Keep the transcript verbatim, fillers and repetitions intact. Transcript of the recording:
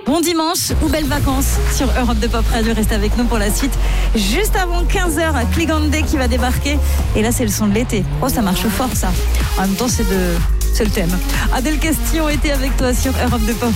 Bon dimanche ou belles vacances sur Europe deux Pop Radio. Reste avec nous pour la suite. Juste avant quinze heures, Cligande qui va débarquer. Et là, c'est le son de l'été. Oh, ça marche fort, ça. En même temps, c'est, de... c'est le thème. Adèle Castillon était avec toi sur Europe deux Pop.